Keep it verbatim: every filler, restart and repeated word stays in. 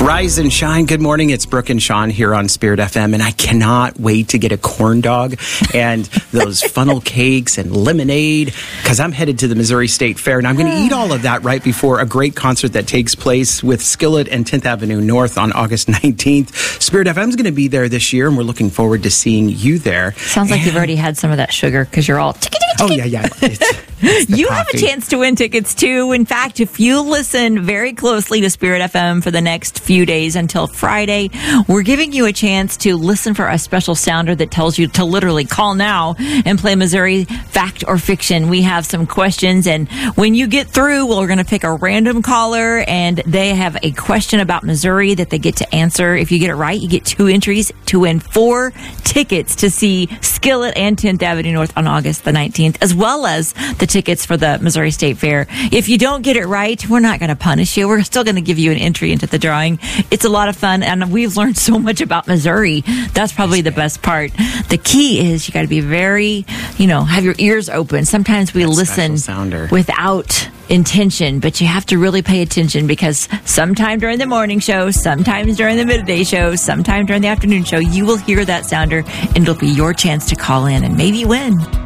Rise and shine. Good morning. It's Brooke and Sean here on Spirit F M, and I cannot wait to get a corn dog and those funnel cakes and lemonade because I'm headed to the Missouri State Fair, and I'm going to eat all of that right before a great concert that takes place with Skillet and tenth Avenue North on August nineteenth. Spirit F M is going to be there this year, and we're looking forward to seeing you there. Sounds like and, you've already had some of that sugar because you're all... Oh, yeah, yeah. It's, it's you coffee. have a chance to win tickets, too. In fact, if you listen very closely to Spirit F M for the next few days until Friday, we're giving you a chance to listen for a special sounder that tells you to literally call now and play Missouri Fact or Fiction. We have some questions, and when you get through, we're going to pick a random caller, and they have a question about Missouri that they get to answer. If you get it right, you get two entries to win four tickets to see Skillet and tenth Avenue North on August the nineteenth, as well as the tickets for the Missouri State Fair. If you don't get it right, we're not going to punish you. We're still going to give you an entry into the drawing. It's a lot of fun, and we've learned so much about Missouri. That's probably the best part. The key is you got to be very, you know, have your ears open. Sometimes we That listen without intention, but you have to really pay attention because sometime during the morning show, sometimes during the midday show, sometime during the afternoon show, you will hear that sounder, and it'll be your chance to call in and maybe win.